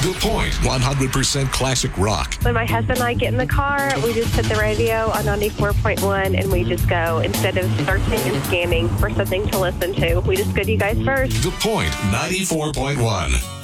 The Point, 100% classic rock. When my husband and I get in the car, we just put the radio on 94.1 and we just go. Instead of searching and scanning for something to listen to, we just go to you guys first. The Point, 94.1.